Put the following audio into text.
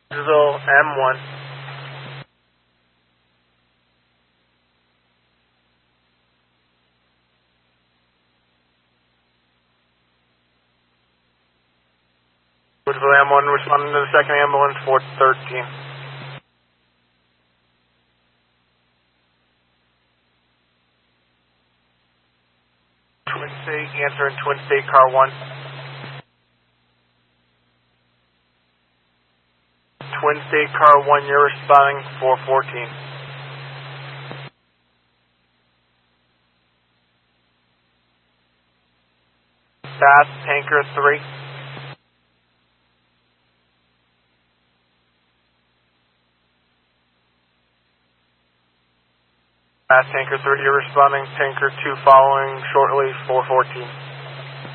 Diesel M1. Diesel M1 responding to the second ambulance, 413. Twin State, answering Twin State car 1. Twin State car 1, you're responding 414. Fast Tanker 3. Fast Tanker 3, you're responding Tanker 2 following shortly 414.